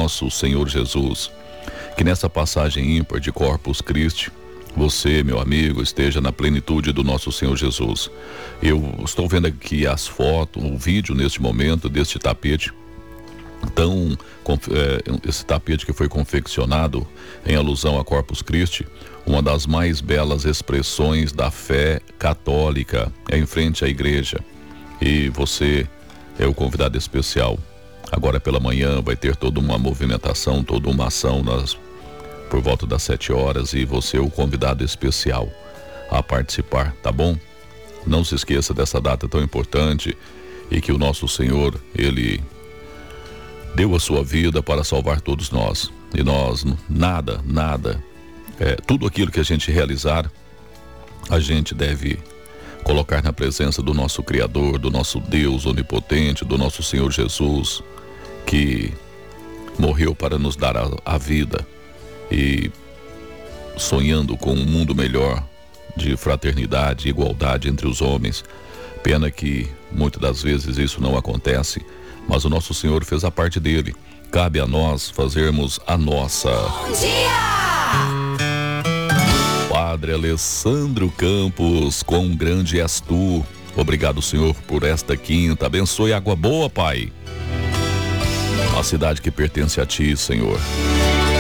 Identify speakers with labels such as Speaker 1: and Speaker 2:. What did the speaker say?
Speaker 1: nosso Senhor Jesus. Que nessa passagem ímpar de Corpus Christi, você, meu amigo, esteja na plenitude do nosso Senhor Jesus. Eu estou vendo aqui as fotos, o vídeo neste momento deste tapete. Esse tapete que foi confeccionado em alusão a Corpus Christi, uma das mais belas expressões da fé católica, é em frente à igreja. E você é o convidado especial. Agora pela manhã vai ter toda uma movimentação, toda uma ação por volta das 7 horas, e você é o convidado especial a participar, tá bom? Não se esqueça dessa data tão importante, e que o nosso Senhor, Ele deu a sua vida para salvar todos nós. E nós, tudo aquilo que a gente realizar, a gente deve colocar na presença do nosso Criador, do nosso Deus onipotente, do nosso Senhor Jesus, que morreu para nos dar a vida, e sonhando com um mundo melhor de fraternidade e igualdade entre os homens. Pena que muitas das vezes isso não acontece, mas o nosso Senhor fez a parte dele. Cabe a nós fazermos a nossa.
Speaker 2: Bom dia!
Speaker 1: Padre Alessandro Campos, quão grande és tu. Obrigado, Senhor, por esta quinta. Abençoe Água Boa, Pai, a cidade que pertence a ti, Senhor.